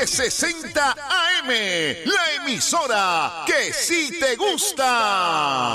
1060 AM, la emisora que sí te gusta.